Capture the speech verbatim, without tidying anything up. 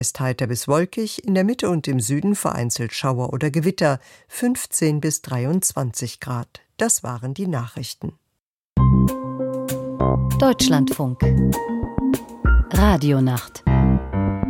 Ist heiter bis wolkig, in der Mitte und im Süden vereinzelt Schauer oder Gewitter, fünfzehn bis dreiundzwanzig Grad. Das waren die Nachrichten. Deutschlandfunk Radionacht